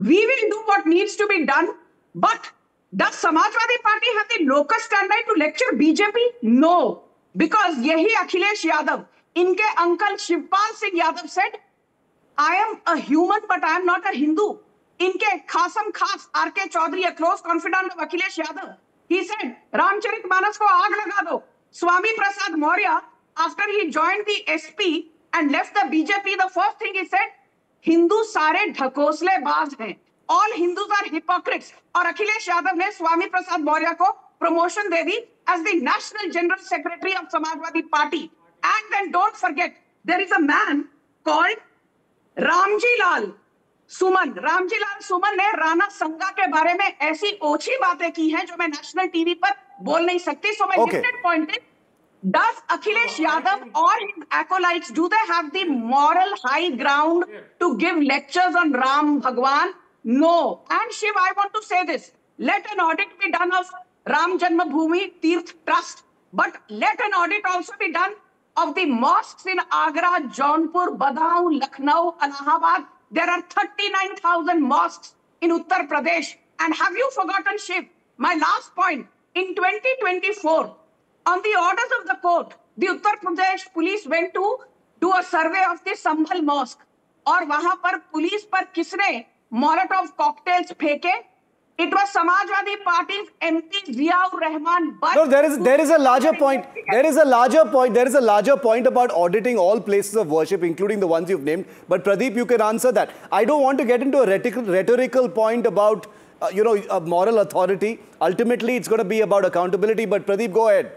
We will do what needs to be done. But does Samajwadi Party have the locus standi to lecture BJP? No. Because yehi Akhilesh Yadav, inke uncle Shivpal Singh Yadav said, I am a human, but I am not a Hindu. Inke Khasam Khas, R.K. Chaudhary, a close confidant of Akhilesh Yadav, he said, Ramcharit Manas ko aag laga do. Swami Prasad Maurya, after he joined the SP and left the BJP, the first thing he said, Hindu sare ढकोसले बाज हैं. All Hindus are hypocrites. और अखिलेश यादव ने स्वामी प्रसाद मौर्य को promotion they the as the National General Secretary of Samajwadi Party. And then don't forget, there is a man called Ramji Lal Suman. Ramji Lal Suman ने राणा संगा के बारे में ऐसी ओछी बातें की हैं जो मैं नेशनल टीवी पर बोल नहीं सकती. So my limited point is, does Akhilesh Yadav or his acolytes, do they have the moral high ground to give lectures on Ram Bhagwan? No. And Shiv, I want to say this. Let an audit be done of Ram Janmabhoomi Tirth Trust. But let an audit also be done of the mosques in Agra, Jaunpur, Badaun, Lucknow, Allahabad. There are 39,000 mosques in Uttar Pradesh. And have you forgotten, Shiv? My last point. In 2024, on the orders of the court, the Uttar Pradesh police went to do a survey of the Sambhal mosque. और वहां पर police पर किसने Molotov cocktails फेंके? It was Samajwadi Party's MP Ziaur Rahman. But no, there is a larger point. There is a larger point about auditing all places of worship, including the ones you've named. But Pradeep, you can answer that. I don't want to get into a rhetorical point about a moral authority. Ultimately, it's going to be about accountability. But Pradeep, go ahead.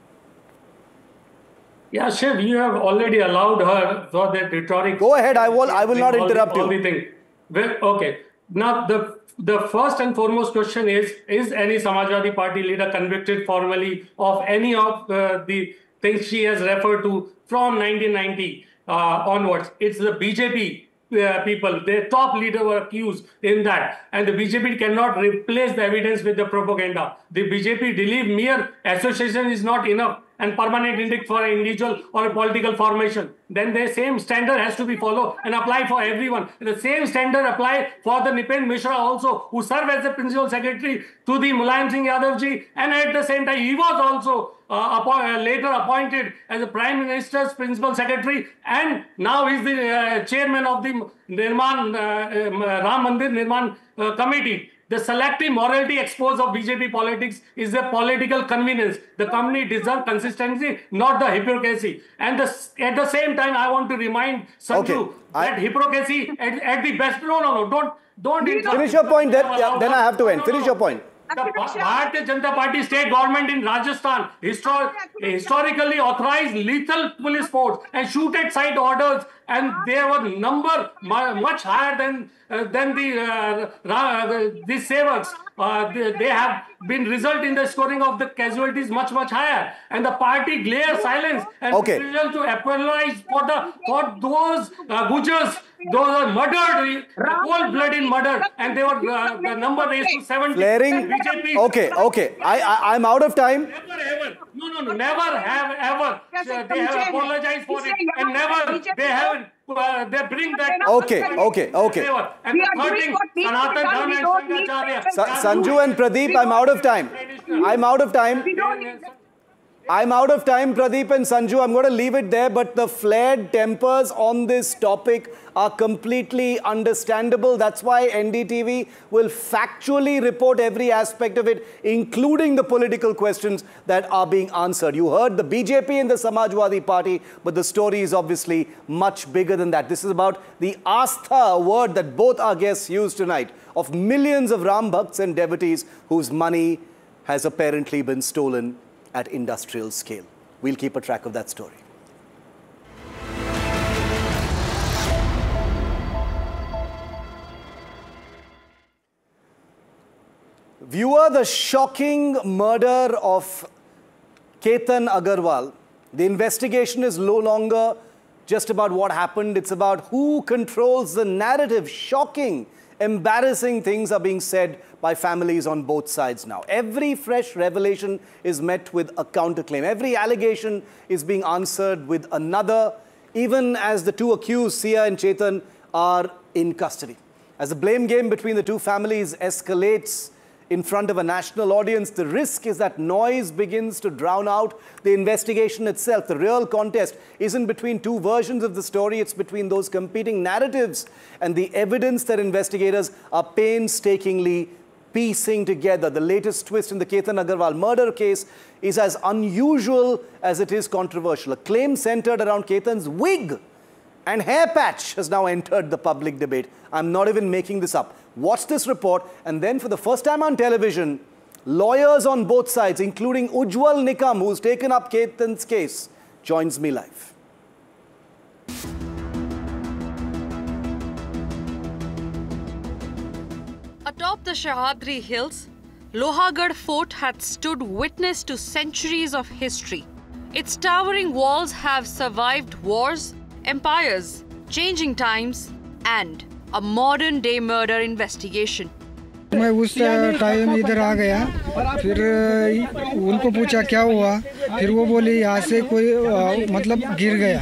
Yeah, Shiv, you have already allowed her for that rhetoric. Go ahead. I will not interrupt you. Well, okay. Now, the first and foremost question is any Samajwadi Party leader convicted formally of any of the things she has referred to from 1990 onwards? It's the BJP people. Their top leader were accused in that. And the BJP cannot replace the evidence with the propaganda. The BJP believe mere association is not enough and permanent indict for an individual or a political formation. Then the same standard has to be followed and applied for everyone. The same standard applied for the Nipin Mishra also, who served as the principal secretary to the Mulayam Singh Yadav ji, and at the same time he was also later appointed as the Prime Minister's principal secretary, and now he's the chairman of the Ram Mandir Nirman Committee. The selective morality exposed of BJP politics is a political convenience. The company deserves consistency, not the hypocrisy. And at the same time, I want to remind Sanju that hypocrisy at the best. No, don't interrupt. Finish your point. Then I have to end. Finish your point. The Bharatiya Janata Party state government in Rajasthan historically authorized lethal police force and shoot at sight orders, and there were number much higher than the sevaks. They have been result in the scoring of the casualties much higher, and the party glared silence and refused to apologize for those Gujars. Those are murdered, cold-blooded murder, and they were the number raised to 70. Flaring. BJP. Okay. I'm out of time. Never have ever. They have apologized for it, and never they haven't. They bring that. Okay. And the third thing, Sanatan Dharma and Shankaracharya. Sanju and Pradeep, I'm out of time. I'm out of time, Pradeep and Sanju. I'm going to leave it there, but the flared tempers on this topic are completely understandable. That's why NDTV will factually report every aspect of it, including the political questions that are being answered. You heard the BJP and the Samajwadi Party, but the story is obviously much bigger than that. This is about the Astha, a word that both our guests used tonight, of millions of Ram Bhakts and devotees whose money has apparently been stolen at industrial scale. We'll keep a track of that story. Viewer, the shocking murder of Ketan Agarwal. The investigation is no longer just about what happened. It's about who controls the narrative. Shocking, embarrassing things are being said by families on both sides now. Every fresh revelation is met with a counterclaim. Every allegation is being answered with another, even as the two accused, Sia and Chetan, are in custody. As the blame game between the two families escalates in front of a national audience, the risk is that noise begins to drown out the investigation itself. The real contest isn't between two versions of the story, it's between those competing narratives and the evidence that investigators are painstakingly piecing together. The latest twist in the Ketan Agarwal murder case is as unusual as it is controversial. A claim centered around Ketan's wig and hair patch has now entered the public debate. I'm not even making this up. Watch this report, and then for the first time on television, lawyers on both sides, including Ujjwal Nikam, who's taken up Ketan's case, joins me live. Atop the Sahyadri Hills, Lohagarh Fort had stood witness to centuries of history. Its towering walls have survived wars, empires, changing times, and a modern-day murder investigation. मैं उस time इधर आ गया, फिर उनको पूछा क्या हुआ, फिर वो बोले यहाँ से कोई मतलब गिर गया,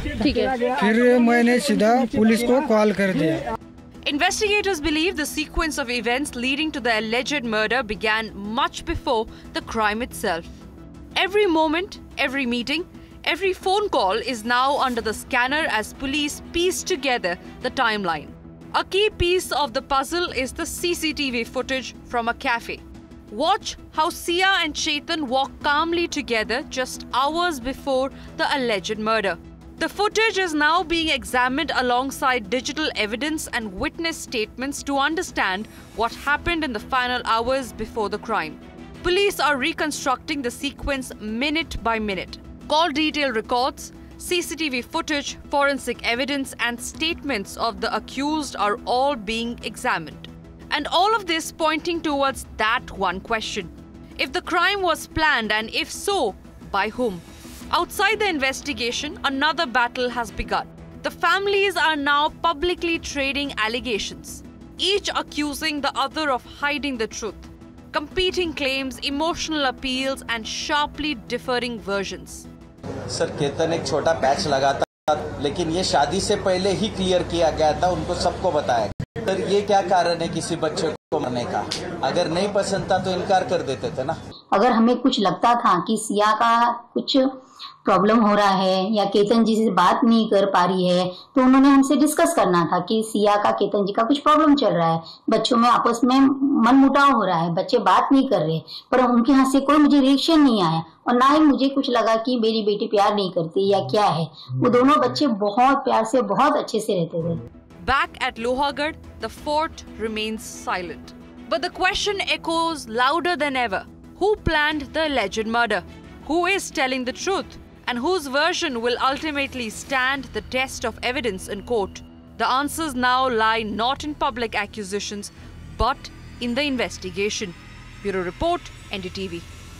फिर मैंने सीधा पुलिस को कॉल कर दिया. Investigators believe the sequence of events leading to the alleged murder began much before the crime itself. Every moment, every meeting, every phone call is now under the scanner as police piece together the timeline. A key piece of the puzzle is the CCTV footage from a cafe. Watch how Sia and Chetan walk calmly together just hours before the alleged murder. The footage is now being examined alongside digital evidence and witness statements to understand what happened in the final hours before the crime. Police are reconstructing the sequence minute by minute. Call detail records, CCTV footage, forensic evidence, and statements of the accused are all being examined. And all of this pointing towards that one question. If the crime was planned, and if so, by whom? Outside the investigation, another battle has begun. The families are now publicly trading allegations, each accusing the other of hiding the truth. Competing claims, emotional appeals, and sharply differing versions. Sir Ketan एक छोटा patch लगाता था, लेकिन ये शादी से पहले ही clear किया गया था, उनको सबको बताया. सर ये क्या कारण है किसी बच्चे को मारने का? अगर नहीं पसंद था तो इनकार कर देते थे ना. अगर हमें कुछ लगता था कि सिया का कुछ प्रॉब्लम हो रहा है या केतन जी से बात नहीं कर पा रही है, तो उन्होंने हमसे डिस्कस करना था कि सिया का केतन जी का कुछ प्रॉब्लम चल रहा है, बच्चों में आपस में मनमुटाव हो रहा है, बच्चे बात नहीं कर रहे. पर उनके यहाँ से कोई मुझे रिएक्शन नहीं आया और ना ही मुझे कुछ लगा कि मेरी बेटी प्यार नहीं करती या क्या है. वो दोनों बच्चे बहुत प्यार से बहुत अच्छे से रहते थे. Back at Lohagarh, the fort remains silent. But the question echoes louder than ever. Who planned the alleged murder? Who is telling the truth? And whose version will ultimately stand the test of evidence in court? The answers now lie not in public accusations, but in the investigation. Bureau Report, NDTV.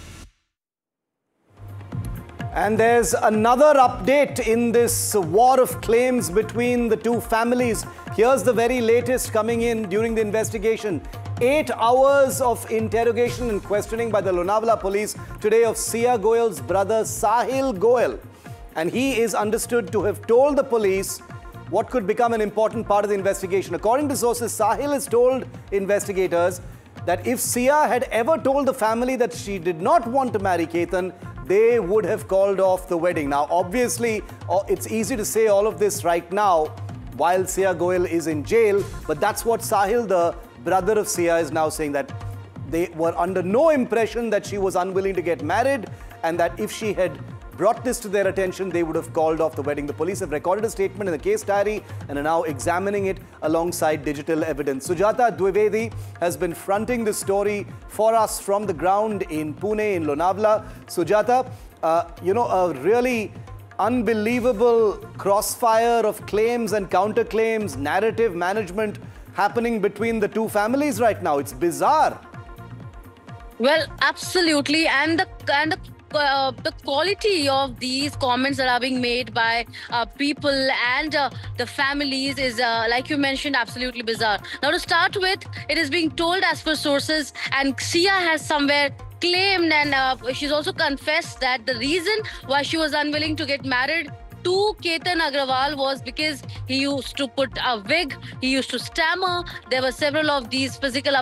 And there's another update in this war of claims between the two families. Here's the very latest coming in during the investigation. 8 hours of interrogation and questioning by the Lonavala police today of Sia Goyal's brother Sahil Goyal. And he is understood to have told the police what could become an important part of the investigation. According to sources, Sahil has told investigators that if Sia had ever told the family that she did not want to marry Ketan, they would have called off the wedding. Now, obviously, it's easy to say all of this right now while Sia Goyal is in jail, but that's what Sahil, the brother of Sia, is now saying, that they were under no impression that she was unwilling to get married, and that if she had brought this to their attention, they would have called off the wedding. The police have recorded a statement in the case diary and are now examining it alongside digital evidence. Sujata Dwivedi has been fronting this story for us from the ground in Pune, in Lonavala. Sujata, a really unbelievable crossfire of claims and counterclaims, narrative management happening between the two families right now. It's bizarre. Well, absolutely, and the quality of these comments that are being made by people and the families is, like you mentioned, absolutely bizarre. Now, to start with, it is being told as per sources, and Sia has somewhere claimed, and she's also confessed that the reason why she was unwilling to get married to Ketan Agrawal was because he used to put a wig, he used to stammer. There were several of these physical